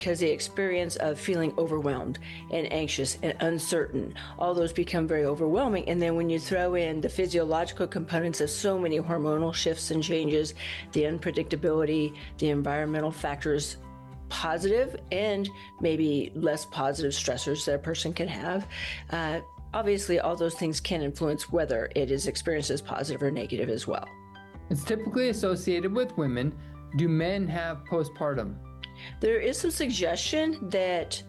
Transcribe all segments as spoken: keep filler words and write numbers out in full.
because the experience of feeling overwhelmed and anxious and uncertain, all those become very overwhelming. And then when you throw in the physiological components of so many hormonal shifts and changes, the unpredictability, the environmental factors, positive and maybe less positive stressors that a person can have, uh, obviously all those things can influence whether it is experienced as positive or negative as well. It's typically associated with women. Do men have postpartum? There is some suggestion that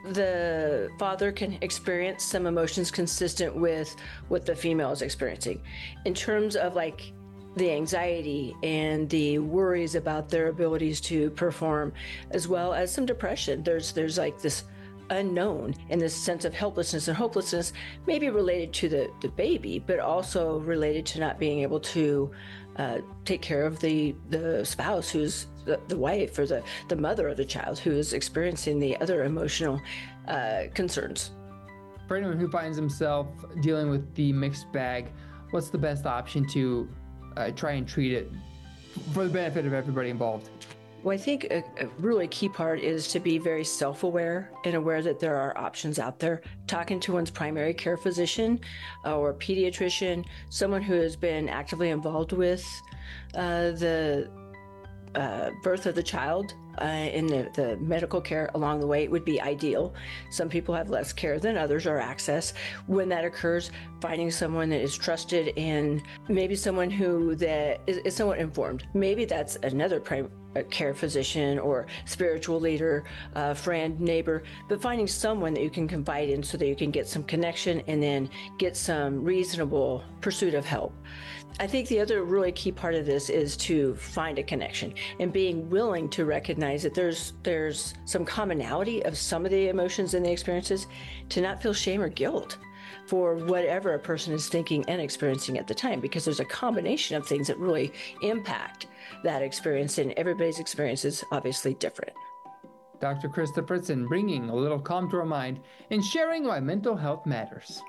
the father can experience some emotions consistent with what the female is experiencing. In terms of like the anxiety and the worries about their abilities to perform, as well as some depression. There's there's like this unknown and this sense of helplessness and hopelessness, maybe related to the, the baby, but also related to not being able to uh, take care of the, the spouse who's the, the wife or the, the mother of the child who is experiencing the other emotional uh, concerns. For anyone who finds himself dealing with the mixed bag, what's the best option to uh, try and treat it for the benefit of everybody involved? Well, I think a, a really key part is to be very self-aware and aware that there are options out there. Talking to one's primary care physician uh, or pediatrician, someone who has been actively involved with uh, the uh, birth of the child uh, in the, the medical care along the way would be ideal. Some people have less care than others or access. When that occurs, finding someone that is trusted and maybe someone who that is, is somewhat informed. Maybe that's another primary a care physician or spiritual leader, uh, friend, neighbor, but finding someone that you can confide in so that you can get some connection and then get some reasonable pursuit of help. I think the other really key part of this is to find a connection and being willing to recognize that there's there's some commonality of some of the emotions and the experiences, to not feel shame or guilt for whatever a person is thinking and experiencing at the time, because there's a combination of things that really impact that experience, and everybody's experience is obviously different. Doctor Krista Fritzen, bringing a little calm to our mind and sharing why mental health matters.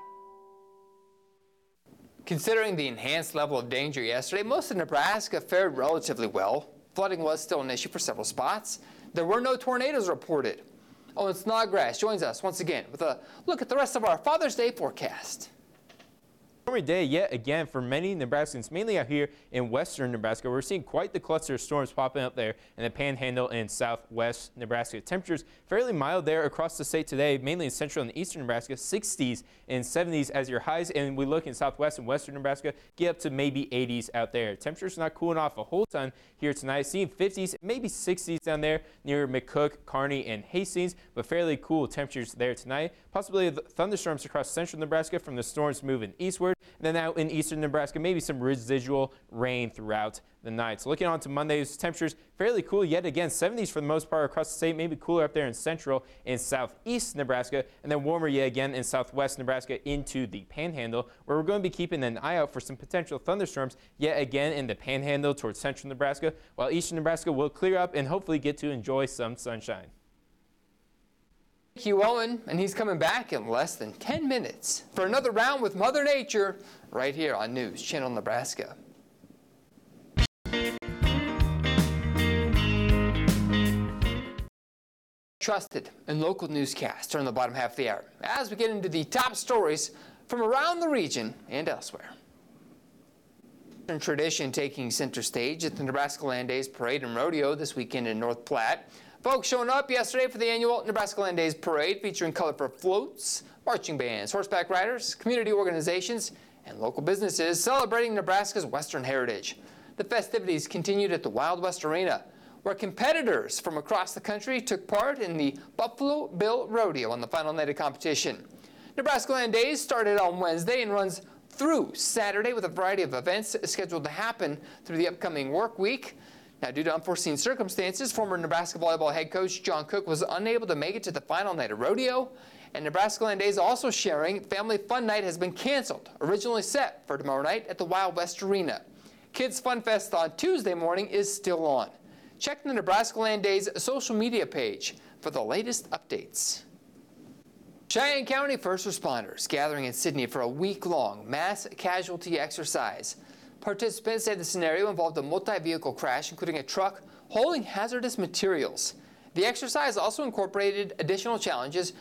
Considering the enhanced level of danger yesterday, most of Nebraska fared relatively well. Flooding was still an issue for several spots. There were no tornadoes reported. Owen Snodgrass joins us once again with a look at the rest of our Father's Day forecast. Stormy day yet again for many Nebraskans, mainly out here in western Nebraska. We're seeing quite the cluster of storms popping up there in the Panhandle and southwest Nebraska. Temperatures fairly mild there across the state today, mainly in central and eastern Nebraska, sixties and seventies as your highs. And we look in southwest and western Nebraska, get up to maybe eighties out there. Temperatures not cooling off a whole ton here tonight, seeing fifties, maybe sixties down there near McCook, Kearney, and Hastings, but fairly cool temperatures there tonight. Possibly thunderstorms across central Nebraska from the storms moving eastward. And then out in eastern Nebraska, maybe some residual rain throughout the night. So looking on to Monday's temperatures, fairly cool yet again, seventies for the most part across the state, maybe cooler up there in central and southeast Nebraska, and then warmer yet again in southwest Nebraska into the Panhandle, where we're going to be keeping an eye out for some potential thunderstorms yet again in the Panhandle towards central Nebraska, while eastern Nebraska will clear up and hopefully get to enjoy some sunshine. Thank you, Owen, and he's coming back in less than ten minutes for another round with Mother Nature right here on News Channel Nebraska. Trusted and local newscasts are in the bottom half of the hour as we get into the top stories from around the region and elsewhere. Tradition taking center stage at the Nebraska Land Days Parade and Rodeo this weekend in North Platte. Folks showing up yesterday for the annual Nebraska Land Days Parade featuring colorful floats, marching bands, horseback riders, community organizations, and local businesses celebrating Nebraska's Western heritage. The festivities continued at the Wild West Arena, where competitors from across the country took part in the Buffalo Bill Rodeo on the final night of competition. Nebraska Land Days started on Wednesday and runs through Saturday with a variety of events scheduled to happen through the upcoming work week. Now, due to unforeseen circumstances, former Nebraska volleyball head coach John Cook was unable to make it to the final night of rodeo, and Nebraska Land Days also sharing Family Fun Night has been canceled, originally set for tomorrow night at the Wild West Arena. Kids Fun Fest on Tuesday morning is still on. Check the Nebraska Land Days social media page for the latest updates. Cheyenne County first responders gathering in Sydney for a week-long mass casualty exercise. Participants say the scenario involved a multi-vehicle crash, including a truck hauling hazardous materials. The exercise also incorporated additional challenges